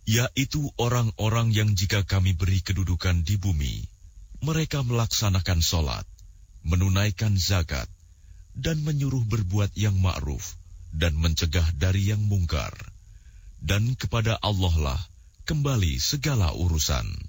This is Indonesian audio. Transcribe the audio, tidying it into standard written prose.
yaitu orang-orang yang jika kami beri kedudukan di bumi, mereka melaksanakan sholat, menunaikan zakat, dan menyuruh berbuat yang ma'ruf, dan mencegah dari yang mungkar. Dan kepada Allah lah kembali segala urusan.